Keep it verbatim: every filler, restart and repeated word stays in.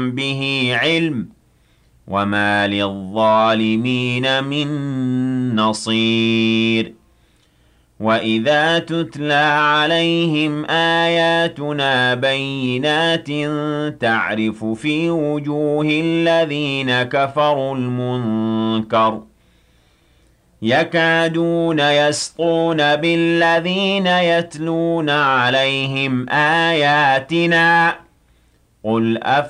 به علم وما للظالمين من نصير وإذا تتلى عليهم آياتنا بينات تعرف في وجوه الذين كفروا المنكر يكادون يسطون بالذين يتلون عليهم آياتنا قل أف